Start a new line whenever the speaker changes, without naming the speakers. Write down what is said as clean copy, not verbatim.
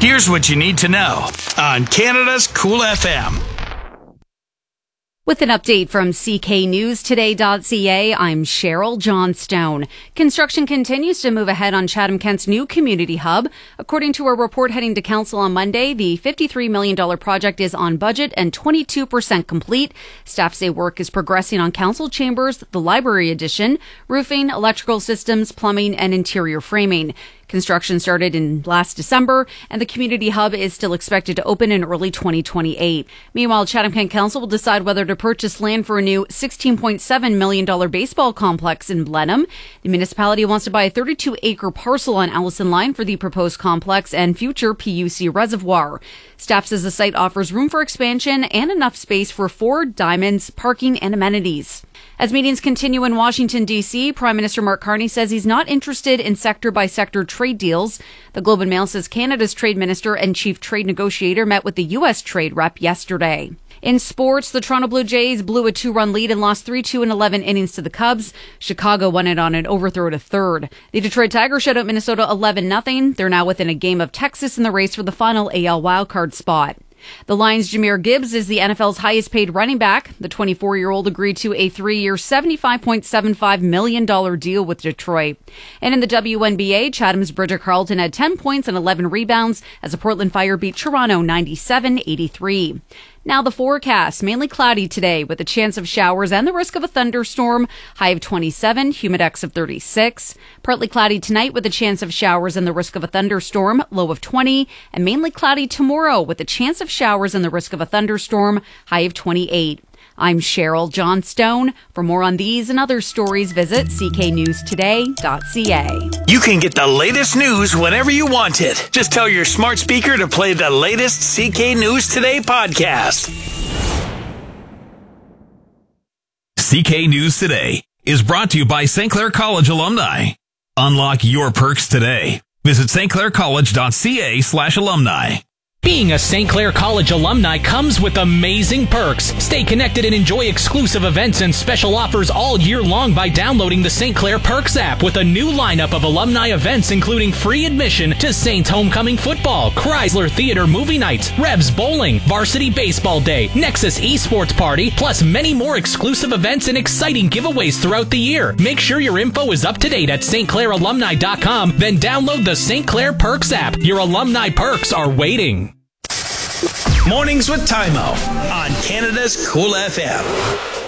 Here's what you need to know on Canada's Cool FM.
With an update from cknewstoday.ca, I'm Cheryl Johnstone. Construction continues to move ahead on Chatham-Kent's new community hub. According to a report heading to council on Monday, the $53 million project is on budget and 22% complete. Staff say work is progressing on council chambers, the library addition, roofing, electrical systems, plumbing, and interior framing. Construction started in last December, and the community hub is still expected to open in early 2028. Meanwhile, Chatham-Kent Council will decide whether to purchase land for a new $16.7 million baseball complex in Blenheim. The municipality wants to buy a 32-acre parcel on Allison Line for the proposed complex and future PUC reservoir. Staff says the site offers room for expansion and enough space for 4 diamonds, parking, and amenities. As meetings continue in Washington, D.C., Prime Minister Mark Carney says he's not interested in sector-by-sector trade deals. The Globe and Mail says Canada's trade minister and chief trade negotiator met with the U.S. trade rep yesterday. In sports, the Toronto Blue Jays blew a 2-run lead and lost 3-2 in 11 innings to the Cubs. Chicago won it on an overthrow to third. The Detroit Tigers shut out Minnesota 11-0. They're now within a game of Texas in the race for the final AL wildcard spot. The Lions' Jahmyr Gibbs is the NFL's highest-paid running back. The 24-year-old agreed to a 3-year, $75.75 million deal with Detroit. And in the WNBA, Chatham's Bridget Carlton had 10 points and 11 rebounds as the Portland Fire beat Toronto 97-83. Now the forecast, mainly cloudy today with a chance of showers and the risk of a thunderstorm. High of 27, humidex of 36. Partly cloudy tonight with a chance of showers and the risk of a thunderstorm. Low of 20. And mainly cloudy tomorrow with a chance of showers and the risk of a thunderstorm. High of 28. I'm Cheryl Johnstone. For more on these and other stories, visit cknewstoday.ca.
You can get the latest news whenever you want it. Just tell your smart speaker to play the latest CK News Today podcast.
CK News Today is brought to you by St. Clair College alumni. Unlock your perks today. Visit stclaircollege.ca/alumni.
Being a St. Clair College alumni comes with amazing perks. Stay connected and enjoy exclusive events and special offers all year long by downloading the St. Clair Perks app with a new lineup of alumni events including free admission to Saints Homecoming Football, Chrysler Theater Movie Nights, Revs Bowling, Varsity Baseball Day, Nexus Esports Party, plus many more exclusive events and exciting giveaways throughout the year. Make sure your info is up to date at stclairalumni.com, then download the St. Clair Perks app. Your alumni perks are waiting.
Mornings with Time Out on Canada's Cool FM.